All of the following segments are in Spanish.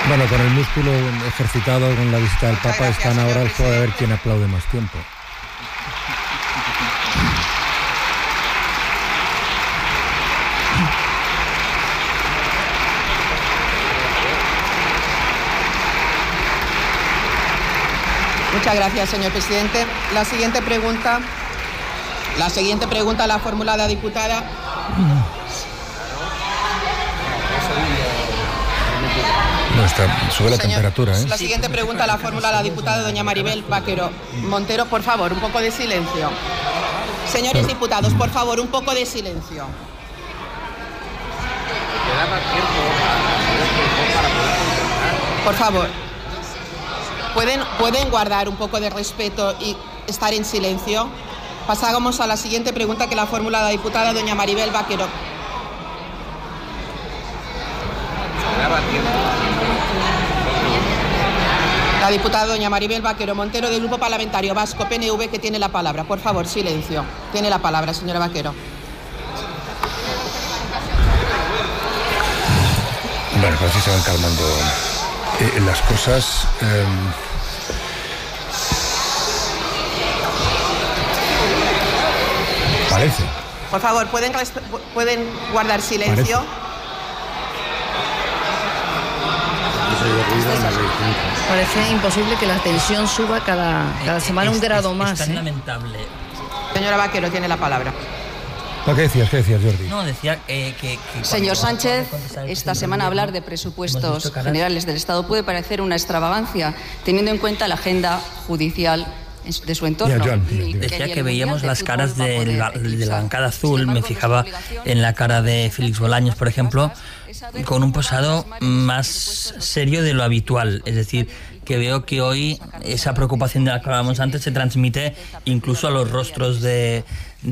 Bueno, con el músculo ejercitado con la visita del Papa, están ahora el juego de ver quién aplaude más tiempo. Muchas gracias, señor presidente. La siguiente pregunta la formula la diputada. No, sube la temperatura, ¿eh? La siguiente pregunta la formula la diputada doña Maribel Vaquero Montero. Por favor, un poco de silencio. Señores diputados, por favor, un poco de silencio. Por favor. ¿Pueden guardar un poco de respeto y estar en silencio? Pasamos a la siguiente pregunta que la formula la diputada doña Maribel Vaquero. La diputada doña Maribel Vaquero Montero del Grupo Parlamentario Vasco PNV, que tiene la palabra. Por favor, silencio. Tiene la palabra, señora Vaquero. Bueno, pues así se van calmando las cosas. Parece. Por favor, ¿pueden guardar silencio? Parece imposible que la tensión suba cada semana un grado más. Es tan lamentable. Señora Vaquero, tiene la palabra. ¿Qué decías, Jordi? No, decía que Señor Sánchez, esta semana hablar de presupuestos generales del Estado puede parecer una extravagancia, teniendo en cuenta la agenda judicial de su entorno. Decía que veíamos las caras de la bancada azul. Me fijaba en la cara de Félix Bolaños, por ejemplo, con un posado más serio de lo habitual. Es decir, que veo que hoy esa preocupación de la que hablábamos antes se transmite incluso a los rostros del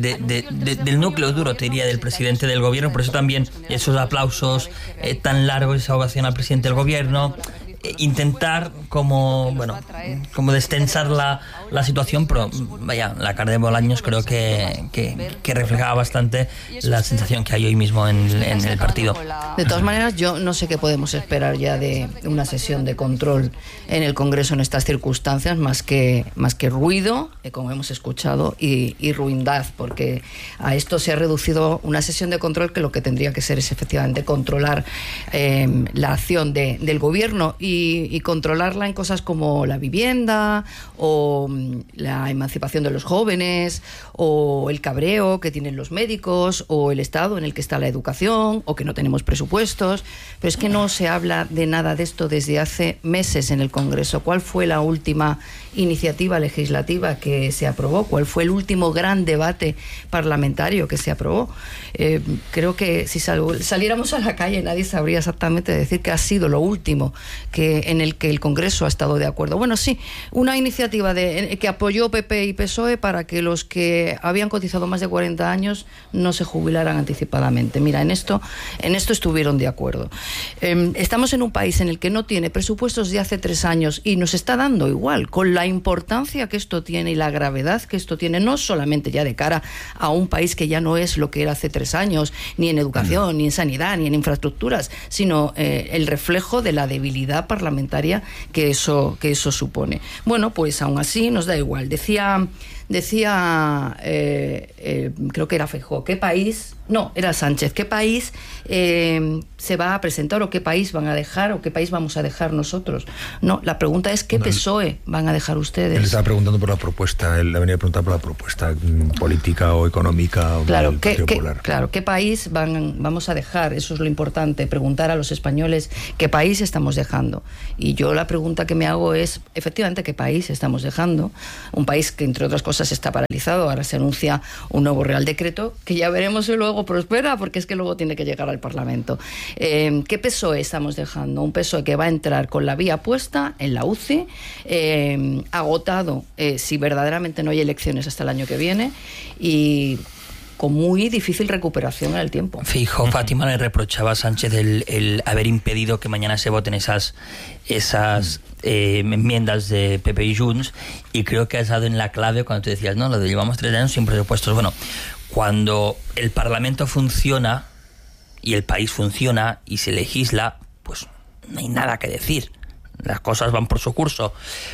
núcleo duro, te diría, del presidente del gobierno. Por eso también esos aplausos tan largos, esa ovación al presidente del gobierno, intentar como destensar la situación, pero vaya, la cara de Bolaños creo que reflejaba bastante la sensación que hay hoy mismo en el partido. De todas maneras, yo no sé qué podemos esperar ya de una sesión de control en el Congreso en estas circunstancias, más que ruido, como hemos escuchado, y ruindad, porque a esto se ha reducido una sesión de control que lo que tendría que ser es efectivamente controlar la acción del gobierno y controlarla en cosas como la vivienda o la emancipación de los jóvenes o el cabreo que tienen los médicos o el estado en el que está la educación o que no tenemos presupuestos. Pero es que no se habla de nada de esto desde hace meses en el Congreso. ¿Cuál fue la última iniciativa legislativa que se aprobó? ¿Cuál fue el último gran debate parlamentario que se aprobó? Creo que si saliéramos a la calle nadie sabría exactamente decir qué ha sido lo último en el que el Congreso ha estado de acuerdo. Bueno, sí, una iniciativa que apoyó PP y PSOE para que los que habían cotizado más de 40 años no se jubilaran anticipadamente. Mira, en esto estuvieron de acuerdo. Estamos en un país en el que no tiene presupuestos de hace 3 años y nos está dando igual, con la importancia que esto tiene y la gravedad que esto tiene, no solamente ya de cara a un país que ya no es lo que era hace 3 años, ni en educación, ni en sanidad, ni en infraestructuras, sino el reflejo de la debilidad parlamentaria que eso supone. Bueno, pues aún así nos da igual. Decía creo que era Feijóo, era Sánchez, ¿qué país se va a presentar o qué país van a dejar o qué país vamos a dejar nosotros? No, la pregunta es ¿qué PSOE van a dejar ustedes? Él estaba preguntando por la propuesta, él venía a preguntar por la propuesta política o económica del Partido Popular. Claro, ¿qué país vamos a dejar? Eso es lo importante, preguntar a los españoles qué país estamos dejando. Y yo la pregunta que me hago es, efectivamente, ¿qué país estamos dejando? Un país que, entre otras cosas, está paralizado. Ahora se anuncia un nuevo Real Decreto que ya veremos si luego prospera, porque es que luego tiene que llegar al Parlamento. ¿Qué PSOE estamos dejando? Un PSOE que va a entrar con la vía puesta en la UCI, agotado si verdaderamente no hay elecciones hasta el año que viene y con muy difícil recuperación en el tiempo. Feijóo, Fátima le reprochaba a Sánchez el haber impedido que mañana se voten esas enmiendas de PP y Junts, y creo que has dado en la clave cuando tú decías, no, lo de llevamos 3 años sin presupuestos. Bueno, cuando el Parlamento funciona y el país funciona y se legisla, pues no hay nada que decir. Las cosas van por su curso.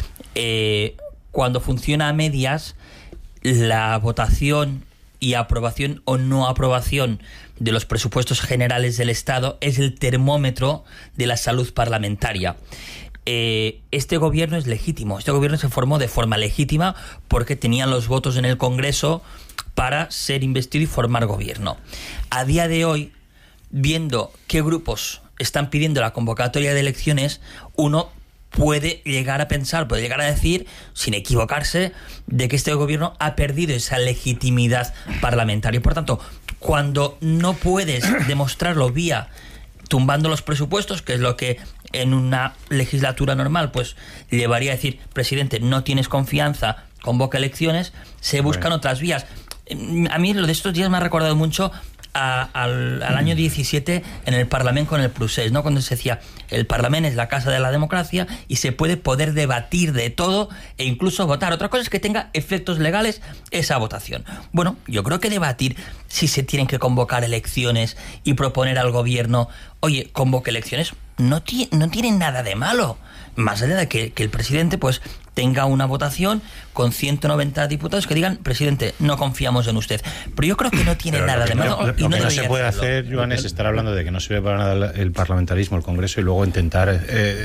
Cuando funciona a medias, la votación y aprobación o no aprobación de los presupuestos generales del Estado es el termómetro de la salud parlamentaria. Este gobierno es legítimo. Este gobierno se formó de forma legítima porque tenían los votos en el Congreso para ser investido y formar gobierno. A día de hoy, viendo qué grupos están pidiendo la convocatoria de elecciones, uno puede llegar a pensar, puede llegar a decir, sin equivocarse, de que este gobierno ha perdido esa legitimidad parlamentaria. Por tanto, cuando no puedes demostrarlo vía tumbando los presupuestos, que es lo que en una legislatura normal pues llevaría a decir, presidente, no tienes confianza, convoca elecciones, se buscan otras vías. A mí lo de estos días me ha recordado mucho al año 17 en el Parlament con el procés, ¿no? Cuando se decía, el Parlament es la casa de la democracia y se puede poder debatir de todo e incluso votar. Otra cosa es que tenga efectos legales esa votación. Bueno, yo creo que debatir si se tienen que convocar elecciones y proponer al gobierno, oye, convoque elecciones, no tiene nada de malo. Más allá de que el presidente pues tenga una votación con 190 diputados que digan, presidente, no confiamos en usted. Pero yo creo que no tiene nada de malo. Lo que no se puede hacer, Joan, es estar hablando de que no sirve para nada el parlamentarismo, el Congreso, y luego intentar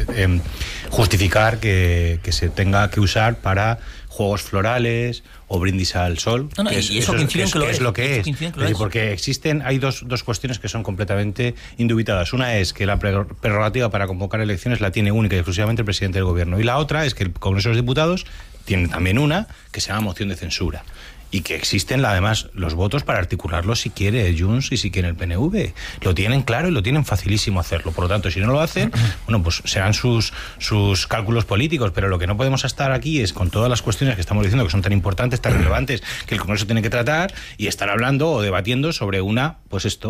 justificar que se tenga que usar para juegos florales o brindis al sol, que es lo que es. Porque hay dos cuestiones que son completamente indubitadas. Una es que la prerrogativa para convocar elecciones la tiene única y exclusivamente el presidente del gobierno. Y la otra es que el Congreso de los Diputados tiene también una que se llama moción de censura. Y que existen además los votos para articularlo si quiere Junts y si quiere el PNV. Lo tienen claro y lo tienen facilísimo hacerlo. Por lo tanto, si no lo hacen, bueno, pues serán sus cálculos políticos, pero lo que no podemos estar aquí es con todas las cuestiones que estamos diciendo que son tan importantes, tan relevantes, que el Congreso tiene que tratar, y estar hablando o debatiendo sobre una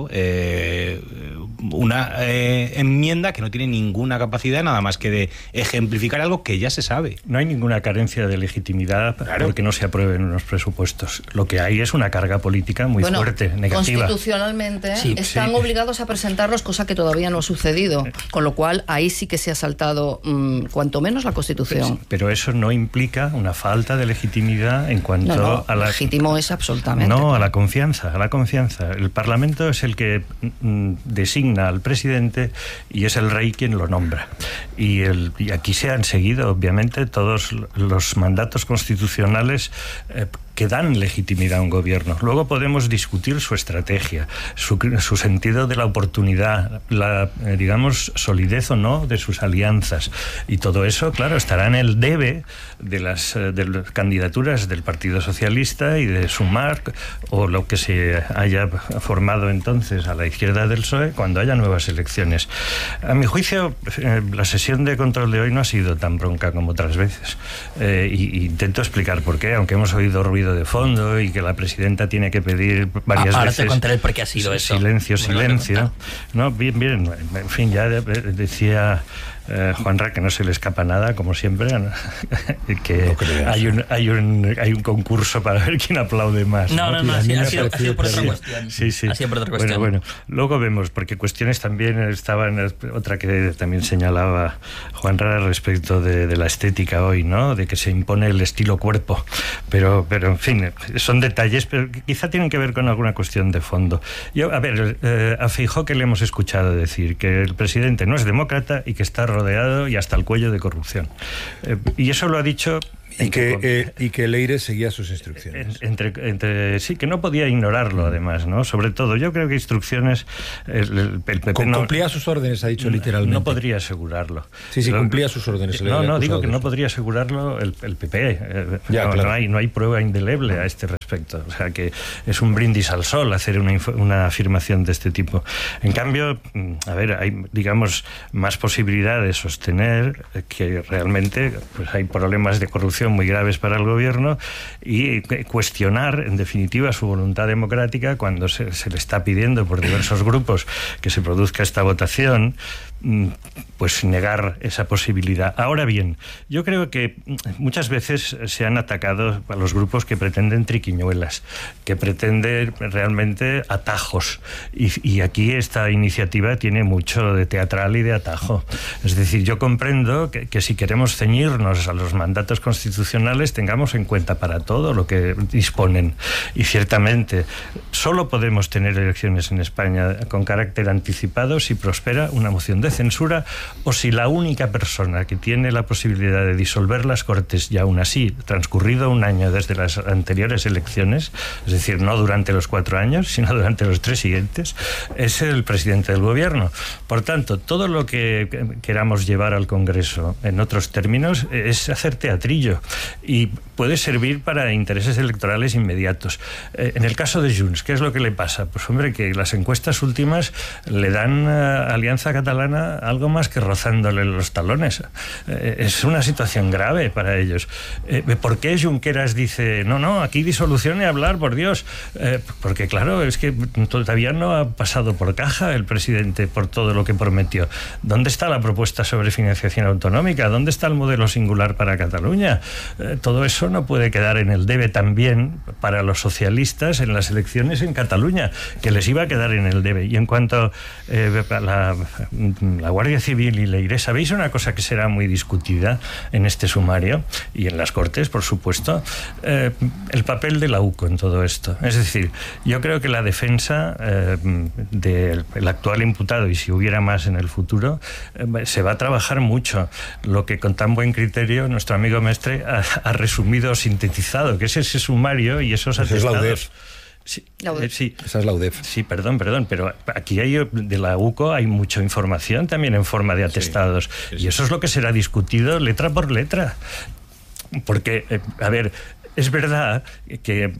enmienda que no tiene ninguna capacidad nada más que de ejemplificar algo que ya se sabe. No hay ninguna carencia de legitimidad porque no se aprueben unos presupuestos. Lo que hay es una carga política muy fuerte, negativa. Constitucionalmente están obligados a presentarlos, cosa que todavía no ha sucedido, con lo cual ahí sí que se ha saltado cuanto menos la Constitución. Pero eso no implica una falta de legitimidad en cuanto a la... Legítimo es absolutamente. No, a la confianza. El Parlamento es el que designa al presidente y es el rey quien lo nombra. Y aquí se han seguido, obviamente, todos los mandatos constitucionales que dan legitimidad a un gobierno. Luego podemos discutir su estrategia, su sentido de la oportunidad, la, solidez o no de sus alianzas. Y todo eso, claro, estará en el debe de las candidaturas del Partido Socialista y de Sumar, o lo que se haya formado entonces a la izquierda del PSOE, cuando haya nuevas elecciones. A mi juicio, la sesión de control de hoy no ha sido tan bronca como otras veces. Y intento explicar por qué, aunque hemos oído ruido de fondo y que la presidenta tiene que pedir varias veces... Ahora te contaré por qué ha sido eso. Silencio. No, bien. En fin, ya decía Juanra que no se le escapa nada, como siempre, que hay un concurso para ver quién aplaude más. No, ha sido por otra cuestión. Sí. Ha sido por otra cuestión. Bueno, luego vemos, porque cuestiones también estaban, otra que también señalaba Juanra respecto de la estética hoy, ¿no? De que se impone el estilo cuerpo, pero en fin, son detalles, pero quizá tienen que ver con alguna cuestión de fondo. A Feijóo que le hemos escuchado decir que el presidente no es demócrata y que está rodeado y hasta el cuello de corrupción. Y eso lo ha dicho... Y que Leire seguía sus instrucciones. Sí, que no podía ignorarlo, además, ¿no? Sobre todo, yo creo que instrucciones... El PP cumplía sus órdenes, ha dicho literalmente. No podría asegurarlo. Sí, cumplía sus órdenes. Digo que no podría asegurarlo el PP. No hay prueba indeleble a este respecto. O sea, que es un brindis al sol hacer una afirmación de este tipo. En cambio, hay, más posibilidad de sostener que realmente pues hay problemas de corrupción muy graves para el gobierno y cuestionar, en definitiva, su voluntad democrática cuando se le está pidiendo por diversos grupos que se produzca esta votación pues negar esa posibilidad. Ahora bien, yo creo que muchas veces se han atacado a los grupos que pretenden triquiñuelas, que pretenden realmente atajos, y aquí esta iniciativa tiene mucho de teatral y de atajo. Es decir, yo comprendo que si queremos ceñirnos a los mandatos constitucionales tengamos en cuenta para todo lo que disponen, y ciertamente solo podemos tener elecciones en España con carácter anticipado si prospera una moción de censura o si la única persona que tiene la posibilidad de disolver las Cortes, y aún así transcurrido un año desde las anteriores elecciones, es decir, no durante los 4 años sino durante los 3 siguientes, es el presidente del gobierno. Por tanto, todo lo que queramos llevar al Congreso en otros términos es hacer teatrillo y puede servir para intereses electorales inmediatos. En el caso de Junts, ¿qué es lo que le pasa? Pues hombre, que las encuestas últimas le dan a Alianza Catalana algo más que rozándole los talones. Es una situación grave para ellos. ¿Por qué Junqueras dice, no, aquí disolución y hablar, por Dios? Porque claro, es que todavía no ha pasado por caja el presidente por todo lo que prometió. ¿Dónde está la propuesta sobre financiación autonómica? ¿Dónde está el modelo singular para Cataluña? Todo eso no puede quedar en el debe también para los socialistas en las elecciones en Cataluña, que les iba a quedar en el debe. Y en cuanto a la Guardia Civil y Leire, ¿sabéis una cosa que será muy discutida en este sumario y en las Cortes, por supuesto? El papel de la UCO en todo esto. Es decir, yo creo que la defensa del actual imputado, y si hubiera más en el futuro, se va a trabajar mucho. Lo que con tan buen criterio nuestro amigo Mestre ha resumido, sintetizado, que es ese sumario y esos atestados. Sí, sí. Esa es la UDEF. Sí, perdón, pero aquí de la UCO hay mucha información también en forma de atestados. Sí. Y eso es lo que será discutido letra por letra. Porque, a ver, es verdad que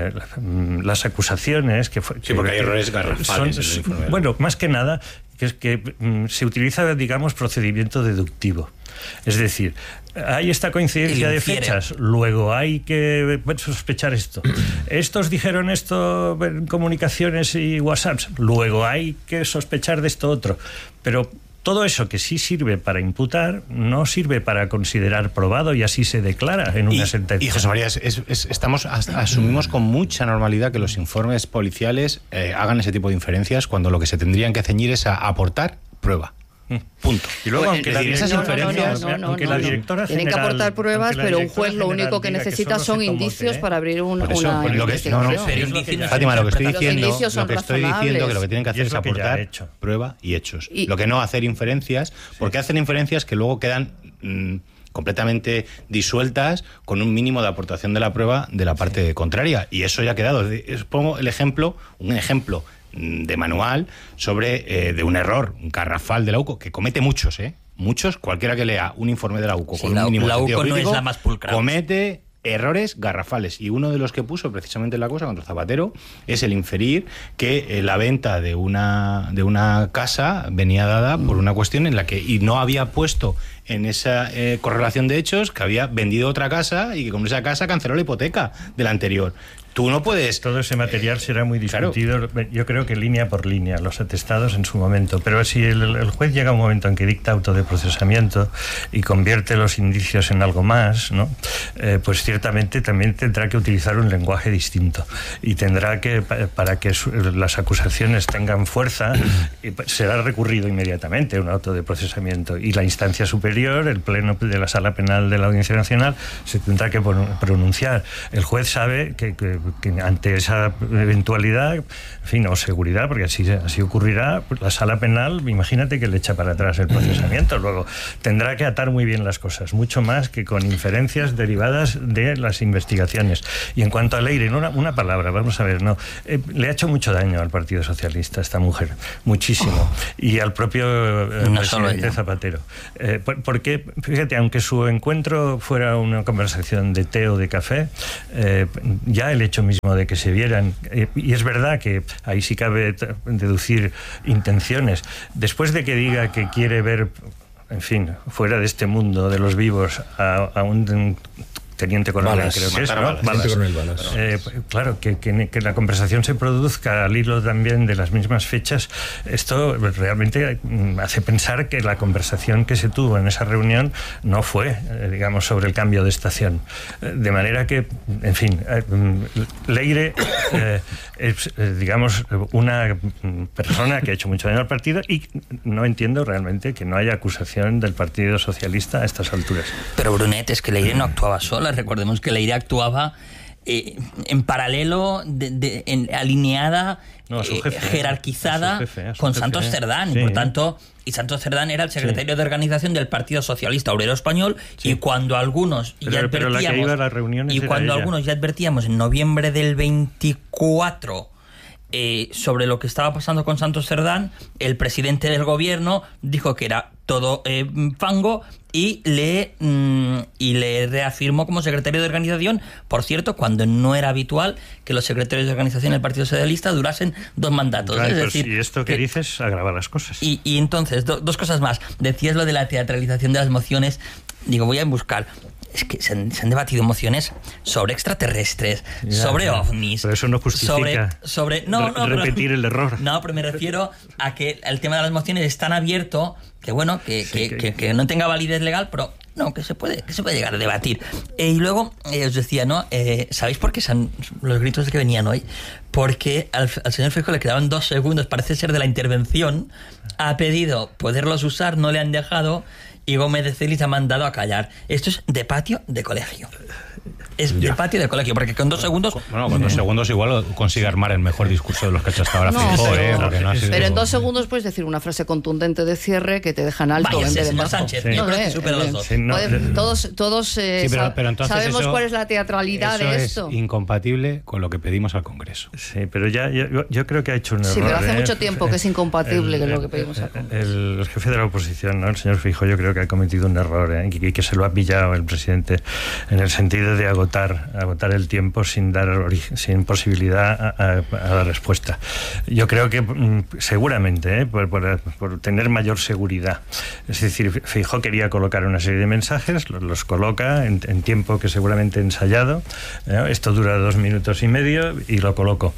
las acusaciones sí, porque hay errores garrafales. Bueno, más que nada, que es que se utiliza, digamos, procedimiento deductivo. Es decir, hay esta coincidencia de fechas, luego hay que sospechar esto. Estos dijeron esto en comunicaciones y WhatsApps, luego hay que sospechar de esto otro. Pero todo eso que sí sirve para imputar no sirve para considerar probado, y así se declara en una sentencia. Y José María, asumimos con mucha normalidad que los informes policiales hagan ese tipo de inferencias cuando lo que se tendrían que ceñir es a aportar prueba. Punto. Y luego, aunque esas inferencias, aunque la directora general, tienen que aportar pruebas, pero un juez lo único que necesita son indicios para abrir una investigación. Fátima, lo que estoy diciendo, que lo que tienen que hacer es aportar prueba y hechos. Lo que no hacer inferencias, porque hacen inferencias que luego quedan completamente disueltas con un mínimo de aportación de la prueba de la parte contraria. Y eso ya ha quedado. Pongo un ejemplo de manual sobre de un error garrafal de la UCO, que comete muchos, cualquiera que lea un informe de la UCO con un mínimo la sentido UCO crítico, no es la más pulcra. Comete errores garrafales, y uno de los que puso precisamente la cosa contra Zapatero es el inferir que la venta de una casa venía dada por una cuestión en la que no había puesto en esa correlación de hechos que había vendido otra casa y que con esa casa canceló la hipoteca de la anterior. Tú no puedes... Todo ese material será muy discutido, claro. Yo creo que línea por línea, los atestados en su momento. Pero si el juez llega a un momento en que dicta auto de procesamiento y convierte los indicios en algo más, ¿no? Pues ciertamente también tendrá que utilizar un lenguaje distinto. Y tendrá que, para que las acusaciones tengan fuerza, será recurrido inmediatamente a un auto de procesamiento. Y la instancia superior, el pleno de la Sala Penal de la Audiencia Nacional, se tendrá que pronunciar. El juez sabe que ante esa eventualidad, en fin, o seguridad, porque así ocurrirá, pues la Sala Penal, imagínate que le echa para atrás el procesamiento. Luego tendrá que atar muy bien las cosas, mucho más que con inferencias derivadas de las investigaciones. Y en cuanto a Leire, una palabra, vamos a ver, le ha hecho mucho daño al Partido Socialista esta mujer, muchísimo, y al propio presidente Zapatero. Porque, fíjate, aunque su encuentro fuera una conversación de té o de café, ya el hecho mismo de que se vieran, y es verdad que ahí sí cabe deducir intenciones, después de que diga que quiere ver, en fin, fuera de este mundo de los vivos a un teniente coronel, Balas, creo que es, ¿no? Balas. Claro, que la conversación se produzca al hilo también de las mismas fechas, esto realmente hace pensar que la conversación que se tuvo en esa reunión no fue, digamos, sobre el cambio de estación. De manera que, en fin, Leire es, digamos, una persona que ha hecho mucho daño al partido, y no entiendo realmente que no haya acusación del Partido Socialista a estas alturas. Pero Brunet, es que Leire no actuaba sola. Recordemos que Leire actuaba en paralelo, alineada, jerarquizada con Santos Cerdán. Sí. Por tanto, y Santos Cerdán era el secretario de organización del Partido Socialista Obrero Español, y cuando algunos ya advertíamos en noviembre del 24 sobre lo que estaba pasando con Santos Cerdán, el presidente del gobierno dijo que era todo fango y le reafirmó como secretario de organización, por cierto, cuando no era habitual que los secretarios de organización del Partido Socialista durasen 2 mandatos. Claro, es decir, y esto que dices agrava las cosas. Y entonces, dos cosas más. Decías lo de la teatralización de las mociones. Digo, voy a buscar. Es que se han debatido mociones sobre extraterrestres, sobre ovnis. Pero eso no justifica repetir el error. No, pero me refiero a que el tema de las mociones es tan abierto que, bueno, que no tenga validez legal, pero no, que se puede llegar a debatir. Y luego, os decía, ¿no? ¿Sabéis por qué son los gritos que venían hoy? Porque al señor Feijóo le quedaban 2 segundos, parece ser, de la intervención. Ha pedido poderlos usar, no le han dejado, y Gómez de Celis ha mandado a callar. Esto es de patio de colegio. Es de patio de colegio, porque con 2 segundos... Bueno, con 2 segundos igual consigue armar el mejor discurso de los que ha hecho hasta ahora. Pero en 2 segundos puedes decir una frase contundente de cierre que te dejan alto. Váyase, señor Sánchez. Yo creo que supera los 2. Todos pero sabemos cuál es la teatralidad de esto. Es incompatible con lo que pedimos al Congreso. Sí, pero yo creo que ha hecho un error. Sí, pero hace mucho tiempo que es incompatible con lo que pedimos al Congreso. El jefe de la oposición, ¿no? El señor Feijóo, yo creo que ha cometido un error, y que se lo ha pillado el presidente, en el sentido de agotar el tiempo sin sin posibilidad a la respuesta. Yo creo que seguramente, por tener mayor seguridad, es decir, Feijóo quería colocar una serie de mensajes, los coloca en tiempo que seguramente ensayado, esto dura 2 minutos y medio y lo coloco,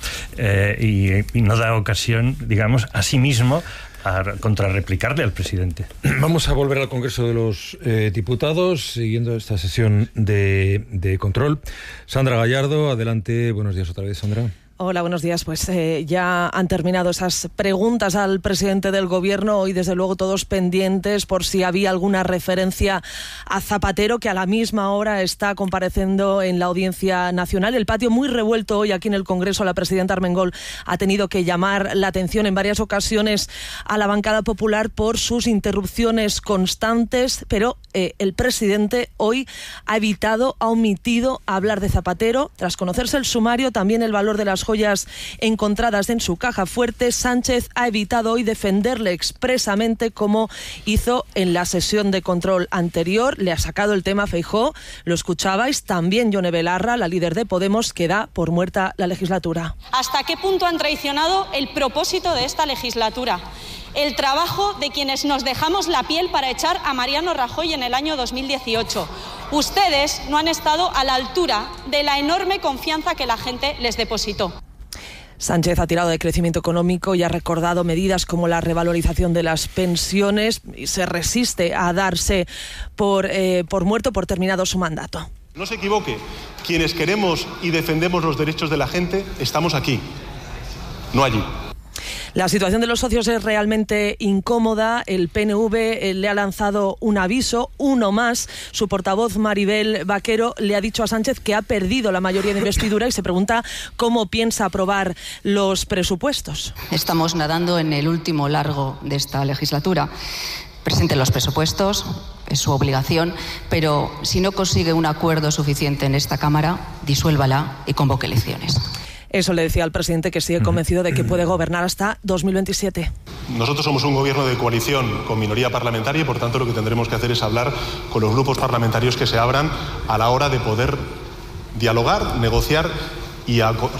y no da ocasión, digamos, a sí mismo a contrarreplicarle al presidente. Vamos a volver al Congreso de los Diputados, siguiendo esta sesión de control. Sandra Gallardo, adelante. Buenos días otra vez, Sandra. Hola, buenos días. Pues ya han terminado esas preguntas al presidente del Gobierno. Hoy, desde luego, todos pendientes por si había alguna referencia a Zapatero, que a la misma hora está compareciendo en la Audiencia Nacional. El patio muy revuelto hoy aquí en el Congreso. La presidenta Armengol ha tenido que llamar la atención en varias ocasiones a la bancada popular por sus interrupciones constantes, pero el presidente hoy ha omitido hablar de Zapatero. Tras conocerse el sumario, también el valor de las joyas encontradas en su caja fuerte, Sánchez ha evitado hoy defenderle expresamente, como hizo en la sesión de control anterior. Le ha sacado el tema a Feijóo, lo escuchabais, también Yone Belarra, la líder de Podemos, que da por muerta la legislatura. ¿Hasta qué punto han traicionado el propósito de esta legislatura? El trabajo de quienes nos dejamos la piel para echar a Mariano Rajoy en el año 2018. Ustedes no han estado a la altura de la enorme confianza que la gente les depositó. Sánchez ha tirado de crecimiento económico y ha recordado medidas como la revalorización de las pensiones, y se resiste a darse por muerto, por terminado su mandato. No se equivoque, quienes queremos y defendemos los derechos de la gente estamos aquí, no allí. La situación de los socios es realmente incómoda. El PNV le ha lanzado un aviso, uno más. Su portavoz, Maribel Vaquero, le ha dicho a Sánchez que ha perdido la mayoría de investidura y se pregunta cómo piensa aprobar los presupuestos. Estamos nadando en el último largo de esta legislatura. Presente los presupuestos, es su obligación, pero si no consigue un acuerdo suficiente en esta Cámara, disuélvala y convoque elecciones. Eso le decía al presidente, que sigue convencido de que puede gobernar hasta 2027. Nosotros somos un gobierno de coalición con minoría parlamentaria y, por tanto, lo que tendremos que hacer es hablar con los grupos parlamentarios que se abran a la hora de poder dialogar, negociar y